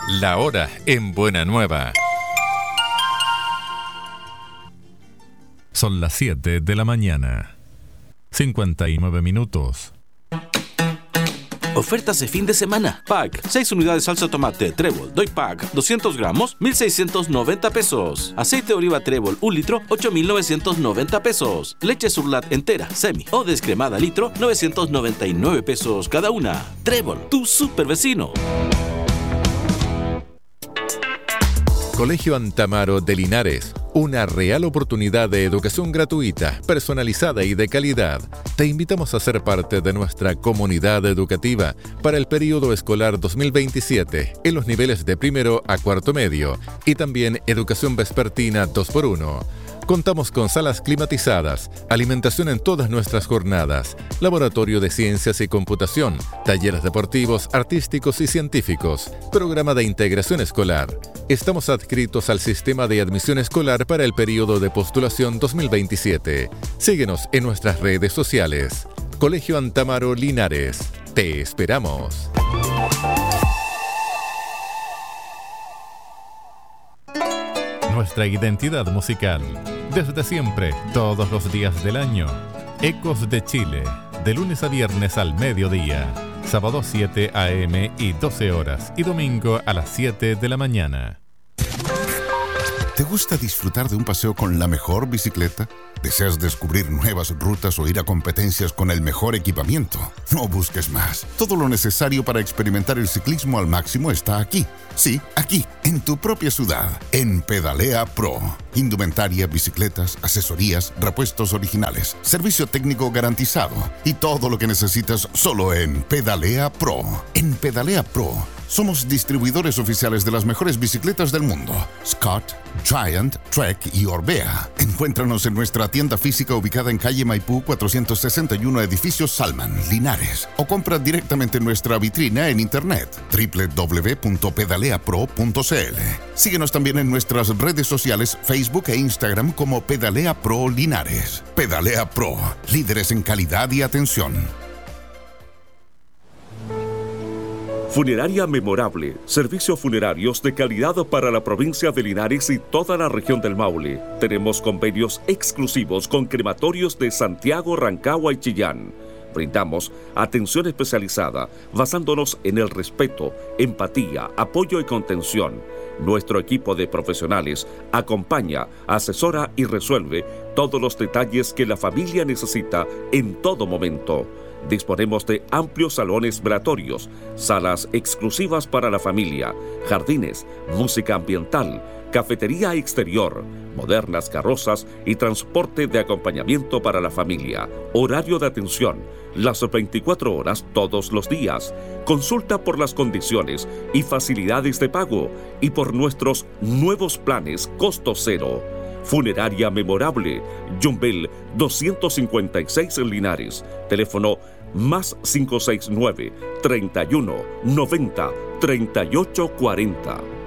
La hora en Buena Nueva. Son las 7 de la mañana. 59 minutos. Ofertas de fin de semana. Pack, 6 unidades salsa tomate Trébol, doy pack, 200 gramos, 1,690 pesos. Aceite de oliva Trébol, 1 litro, 8,990 pesos. Leche Surlat entera, semi o descremada litro, 999 pesos cada una. Trébol, tu super vecino. Colegio Antamaro de Linares, una real oportunidad de educación gratuita, personalizada y de calidad. Te invitamos a ser parte de nuestra comunidad educativa para el periodo escolar 2027 en los niveles de primero a cuarto medio y también educación vespertina 2x1. Contamos con salas climatizadas, alimentación en todas nuestras jornadas, laboratorio de ciencias y computación, talleres deportivos, artísticos y científicos, programa de integración escolar. Estamos adscritos al sistema de admisión escolar para el periodo de postulación 2027. Síguenos en nuestras redes sociales. Colegio Antamaro Linares. Te esperamos. Nuestra identidad musical. Desde siempre, todos los días del año. Ecos de Chile, de lunes a viernes al mediodía, sábado 7 a.m. y 12 horas, y domingo a las 7 de la mañana. ¿Te gusta disfrutar de un paseo con la mejor bicicleta? ¿Deseas descubrir nuevas rutas o ir a competencias con el mejor equipamiento? No busques más. Todo lo necesario para experimentar el ciclismo al máximo está aquí. Sí, aquí, en tu propia ciudad, en Pedalea Pro. Indumentaria, bicicletas, asesorías, repuestos originales, servicio técnico garantizado y todo lo que necesitas solo en Pedalea Pro. En Pedalea Pro somos distribuidores oficiales de las mejores bicicletas del mundo: Scott, Giant, Trek y Orbea. Encuéntranos en nuestra tienda física ubicada en calle Maipú 461, edificio Salman, Linares, o compra directamente en nuestra vitrina en internet www.pedaleapro.cl. Síguenos también en nuestras redes sociales Facebook e Instagram como Pedalea Pro Linares. Pedalea Pro, líderes en calidad y atención. Funeraria Memorable, servicios funerarios de calidad para la provincia de Linares y toda la región del Maule. Tenemos convenios exclusivos con crematorios de Santiago, Rancagua y Chillán. Brindamos atención especializada basándonos en el respeto, empatía, apoyo y contención. Nuestro equipo de profesionales acompaña, asesora y resuelve todos los detalles que la familia necesita en todo momento. Disponemos de amplios salones velatorios, salas exclusivas para la familia, jardines, música ambiental, cafetería exterior, modernas carrozas y transporte de acompañamiento para la familia. Horario de atención, las 24 horas todos los días. Consulta por las condiciones y facilidades de pago y por nuestros nuevos planes costo cero. Funeraria Memorable, Yumbel 256 en Linares. Teléfono más 569 31 90 38 40.